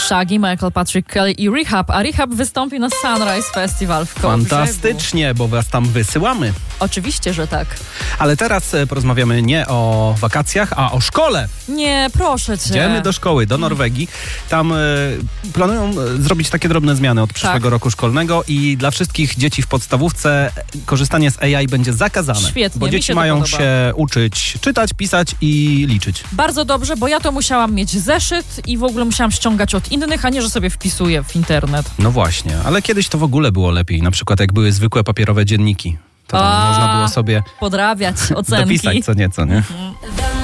Shaggy, Michael Patrick Kelly i Rehab, a Rehab wystąpi na Sunrise Festival w Kołbrzegu. Fantastycznie, bo was tam wysyłamy. Oczywiście, że tak. Ale teraz porozmawiamy nie o wakacjach, a o szkole. Nie, proszę cię. Idziemy do szkoły, do Norwegii. Tam planują zrobić takie drobne zmiany od przyszłego roku szkolnego i dla wszystkich dzieci w podstawówce korzystanie z AI będzie zakazane. Świetnie, bo mi dzieci się to mają podoba. się uczyć czytać, pisać i liczyć. Bardzo dobrze, bo ja to musiałam mieć zeszyt i w ogóle musiałam ściągać od innych, a nie, że sobie wpisuję w internet. No właśnie, ale kiedyś to w ogóle było lepiej. Na przykład jak były zwykłe papierowe dzienniki. To tam można było sobie podrabiać ocenki. dopisać co nieco, nie?